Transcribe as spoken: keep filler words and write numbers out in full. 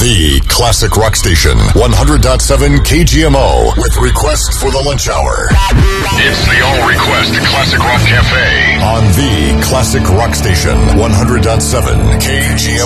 The Classic Rock Station, one hundred point seven K G M O, with Request for the Lunch Hour. It's the All Request Classic Rock Cafe. On The Classic Rock Station, one hundred point seven K G M O.